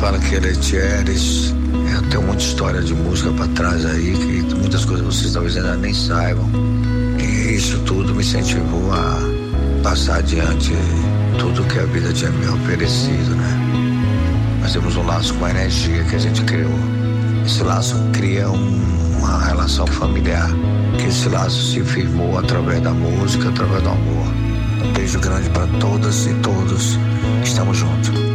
fala que ele é Thieres. Tem muita história de música pra trás aí, que muitas coisas vocês talvez ainda nem saibam. E isso tudo me incentivou a passar adiante tudo que a vida tinha me oferecido, né? Nós temos um laço com a energia que a gente criou. Esse laço cria uma relação familiar, que esse laço se firmou através da música, através do amor. Um beijo grande para todas e todos. Estamos juntos.